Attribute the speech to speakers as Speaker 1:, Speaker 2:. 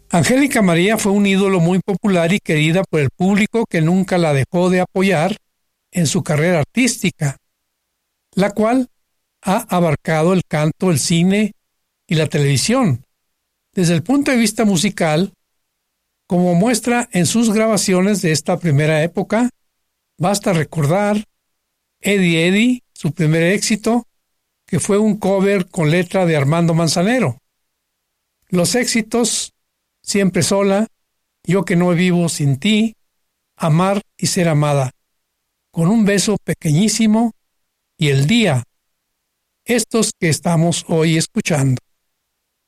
Speaker 1: Angélica María fue un ídolo muy popular y querida por el público que nunca la dejó de apoyar en su carrera artística, la cual ha abarcado el canto, el cine y la televisión. Desde el punto de vista musical, como muestra en sus grabaciones de esta primera época, basta recordar Eddie Eddie, su primer éxito, que fue un cover con letra de Armando Manzanero. Los éxitos Siempre sola, Yo que no vivo sin ti, Amar y ser amada, Con un beso pequeñísimo y El día, estos que estamos hoy escuchando.